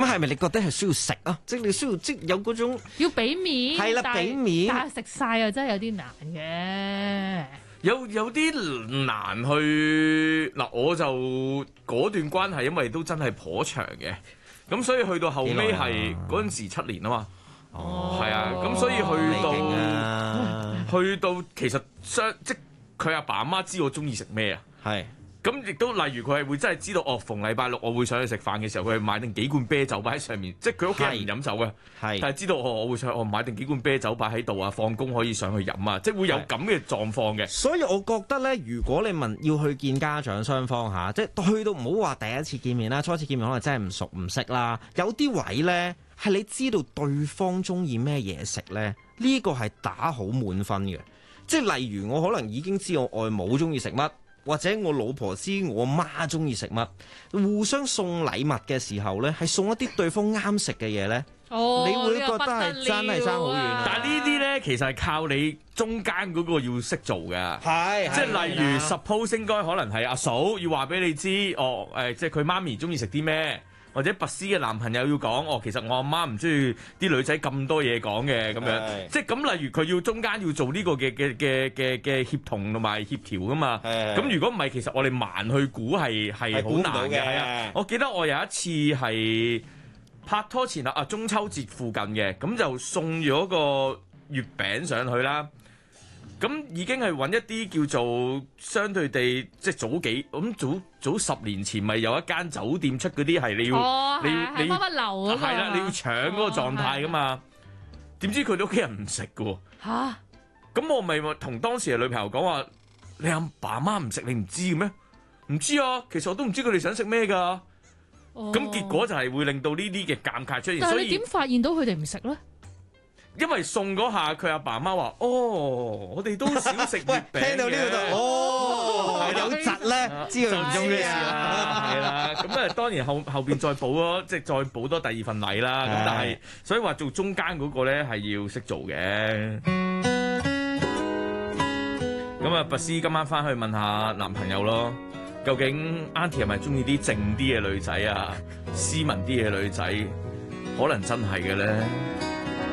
係咪你覺得係需要食啊？即係你需要即有嗰種要俾面， 係啦，俾面， 但係食晒又真係有啲難嘅。 有啲難去嗱，我就嗰段關係，因為都真係頗長嘅，咁所以去到後尾係嗰陣時7年啊嘛。哦，係啊，咁所以去到其實即佢阿爸阿媽知我中意食咩啊， 係咁亦都例如佢係會真係知道逢禮拜六我會上去食飯嘅時候，佢係買定幾罐啤酒擺喺上面，即係佢屋企人唔飲酒嘅，但係知道我會上買定幾罐啤酒擺喺度啊，放工可以上去飲啊，即係會有咁嘅狀況嘅。 所以我覺得咧，如果你問要去見家長雙方嚇，即係去到唔好話第一次見面啦，初次見面可能真係唔熟唔識啦，有啲位咧係你知道對方中意咩嘢食咧，呢個係打好滿分嘅。即係例如我可能已經知我外母中意食乜。或者我老婆知我媽中意食乜，互相送禮物嘅時候呢，係送一啲對方啱食嘅嘢呢，你會覺得係真係爭好遠啊！ 但係呢啲呢，其實係靠你中間嗰個要識做嘅，即係例如 suppose 應該可能係阿嫂要話俾你知，即係佢媽咪中意食啲咩。或者拔絲嘅男朋友要講，其實我阿媽唔中意啲女仔咁多嘢講嘅咁樣，即係咁。例如佢要中間要做呢個嘅協同同埋協調噶嘛。咁如果唔係，其實我哋盲去估係好難嘅。係啊，我記得我有一次係拍拖前中秋節附近嘅，咁就送咗個月餅上去啦。咁已經係揾一啲叫做相對地，即係早10年前咪有一間酒店出嗰啲係你要你乜乜流啊嘛， 係啦，你要搶嗰個狀態噶嘛。點知佢哋屋企人唔食噶喎。嚇！咁我咪同當時嘅女朋友講話：你阿爸媽唔食，你唔知嘅咩？唔知啊，其實我都唔知佢哋想食咩㗎。咁結果就係會令到呢啲嘅尷尬出現。 但係你點發現到佢哋唔食咧？ 因為送嗰下佢阿爸媽話：我哋都少食月餅嘅。聽到呢度有窒咧，知道唔中意啊，係啦。咁當然後邊再補咯，即係再補多第二份禮啦。咁但係所以話做中間嗰個咧係要識做嘅。咁拔絲今晚翻去問下男朋友咯，究竟 Auntie 係咪中意啲靜啲嘅女仔啊，斯文啲嘅女仔？可能真係嘅咧。